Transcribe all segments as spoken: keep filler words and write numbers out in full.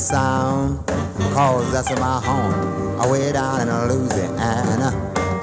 sound, cause that's my home, away down in Louisiana.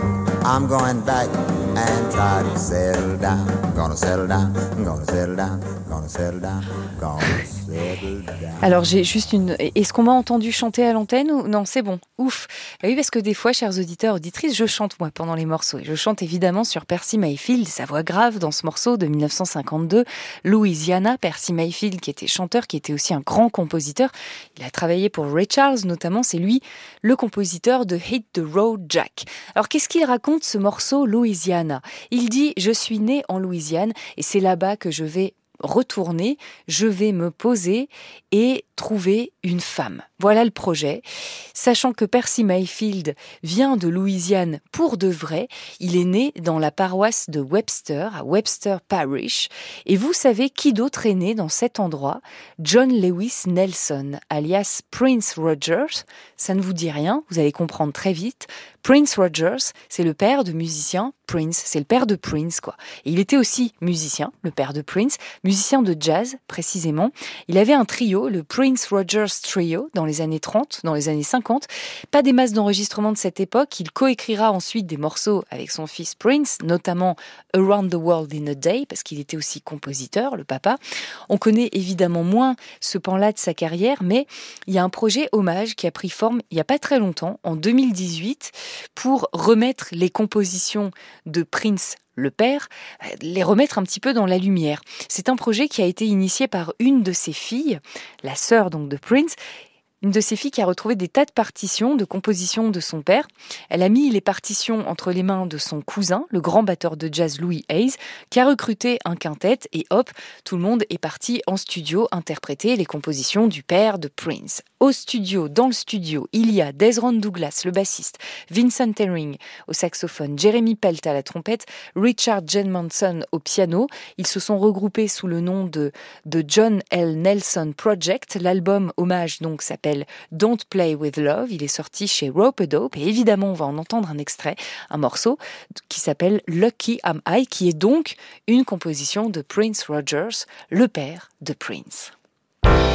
I'm going back and try to settle down. Gonna settle down, gonna settle down, gonna settle down, gonna settle down. Alors j'ai juste une... Est-ce qu'on m'a entendu chanter à l'antenne ou... Non, c'est bon. Ouf. Oui, parce que des fois, chers auditeurs, auditrices, je chante moi pendant les morceaux. Et je chante évidemment sur Percy Mayfield, sa voix grave dans ce morceau de dix-neuf cent cinquante-deux, Louisiana. Percy Mayfield, qui était chanteur, qui était aussi un grand compositeur. Il a travaillé pour Ray Charles notamment. C'est lui le compositeur de Hit the Road Jack. Alors qu'est-ce qu'il raconte ce morceau Louisiana ? Il dit « Je suis né en Louisiane et c'est là-bas que je vais retourner, je vais me poser et trouver une femme. » Voilà le projet. Sachant que Percy Mayfield vient de Louisiane pour de vrai, il est né dans la paroisse de Webster, à Webster Parish. Et vous savez qui d'autre est né dans cet endroit ? John Lewis Nelson, alias Prince Rogers. Ça ne vous dit rien, vous allez comprendre très vite. Prince Rogers, c'est le père de musicien Prince, c'est le père de Prince, quoi. Et il était aussi musicien, le père de Prince, musicien de jazz, précisément. Il avait un trio, le Prince Rogers Trio, dans les années trente, dans les années cinquante. Pas des masses d'enregistrements de cette époque. Il coécrira ensuite des morceaux avec son fils Prince, notamment Around the World in a Day, parce qu'il était aussi compositeur, le papa. On connaît évidemment moins ce pan-là de sa carrière, mais il y a un projet hommage qui a pris forme il n'y a pas très longtemps, en deux mille dix-huit, pour remettre les compositions de Prince, le père, les remettre un petit peu dans la lumière. C'est un projet qui a été initié par une de ses filles, la sœur donc de Prince, une de ses filles qui a retrouvé des tas de partitions, de compositions de son père. Elle a mis les partitions entre les mains de son cousin, le grand batteur de jazz Louis Hayes, qui a recruté un quintet et hop, tout le monde est parti en studio interpréter les compositions du père de Prince. Au studio, dans le studio, il y a Desron Douglas, le bassiste, Vincent Herring au saxophone, Jeremy Pelt à la trompette, Richard Jedmonson au piano. Ils se sont regroupés sous le nom de, de John L. Nelson Project. L'album hommage donc s'appelle Don't Play With Love. Il est sorti chez Rope-A-Dope et évidemment on va en entendre un extrait, un morceau qui s'appelle Lucky Am I, qui est donc une composition de Prince Rogers, le père de Prince.